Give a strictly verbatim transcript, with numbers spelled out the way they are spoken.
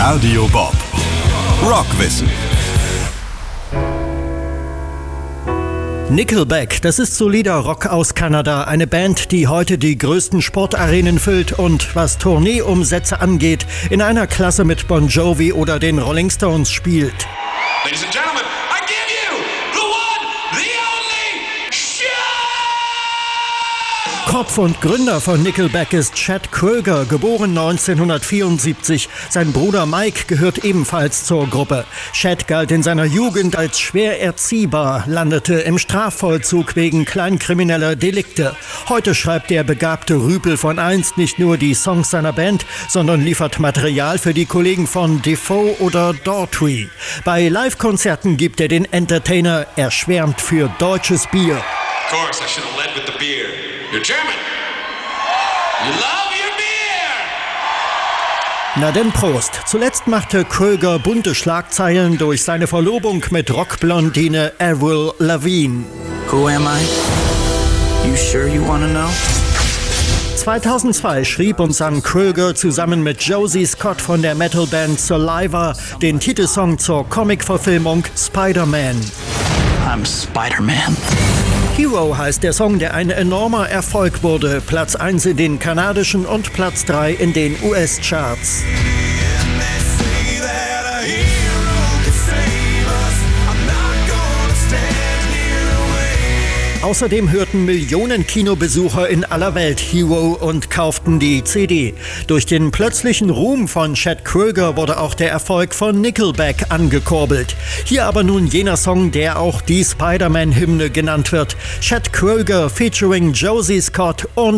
Radio Bob. Rockwissen. Nickelback, das ist solider Rock aus Kanada, eine Band, die heute die größten Sportarenen füllt und, was Tourneeumsätze angeht, in einer Klasse mit Bon Jovi oder den Rolling Stones spielt. Ladies and gentlemen, I give you the one, the only Chad! Kopf und Gründer von Nickelback ist Chad Kroeger, geboren neunzehnhundertvierundsiebzig. Sein Bruder Mike gehört ebenfalls zur Gruppe. Chad galt in seiner Jugend als schwer erziehbar, landete im Strafvollzug wegen kleinkrimineller Delikte. Heute schreibt der begabte Rüpel von einst nicht nur die Songs seiner Band, sondern liefert Material für die Kollegen von Defoe oder Daughtry. Bei Live-Konzerten gibt er den Entertainer, er schwärmt für deutsches Bier. Of course, I should have led with the beer. You're German. You love your beer. Na denn Prost. Zuletzt machte Kroeger bunte Schlagzeilen durch seine Verlobung mit Rockblondine Avril Lavigne. Who am I? You sure you wanna know? zweitausendzwei schrieb und sang Kroeger zusammen mit Josie Scott von der Metalband Saliva den Titelsong zur Comicverfilmung Spider-Man. I'm Spider-Man. Hero heißt der Song, der ein enormer Erfolg wurde. Platz eins in den kanadischen und Platz drei in den U S-Charts. Außerdem hörten Millionen Kinobesucher in aller Welt Hero und kauften die C D. Durch den plötzlichen Ruhm von Chad Kroeger wurde auch der Erfolg von Nickelback angekurbelt. Hier aber nun jener Song, der auch die Spider-Man-Hymne genannt wird. Chad Kroeger featuring Josie Scott und